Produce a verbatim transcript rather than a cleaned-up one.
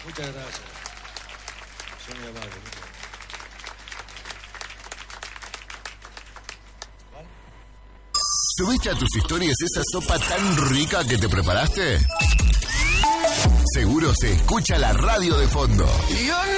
Muchas gracias. Son muy amables. ¿Subiste a tus historias esa sopa tan rica que te preparaste? Seguro se escucha la radio de fondo.